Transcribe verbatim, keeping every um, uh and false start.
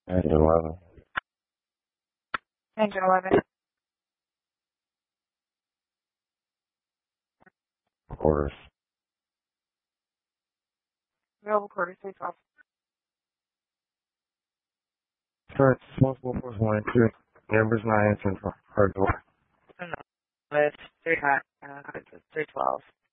Engine eleven. Engine eleven. Quarters. Available quarters, three twelve. Current multiple force one and two. Numbers nine and ten for hard door. No, it's three hot, uh, three twelve.